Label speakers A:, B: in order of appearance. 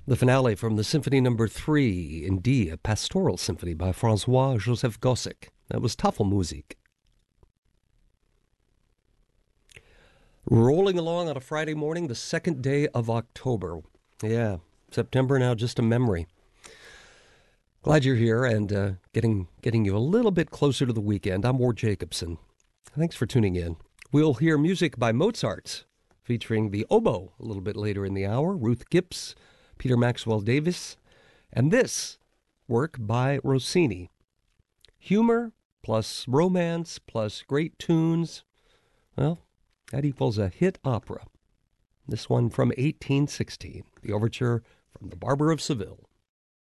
A: The finale from the Symphony Number 3 in D, a pastoral symphony by Francois-Joseph Gossec. That was Tafelmusik. Rolling along on a Friday morning, the second day of October. Yeah, September now just a memory. Glad you're here and getting you a little bit closer to the weekend. I'm Ward Jacobson. Thanks for tuning in. We'll hear music by Mozart, featuring the oboe a little bit later in the hour, Ruth Gibbs, Peter Maxwell Davies, and this work by Rossini. Humor plus romance plus great tunes, well, that equals a hit opera. This one from 1816, the overture from The Barber of Seville.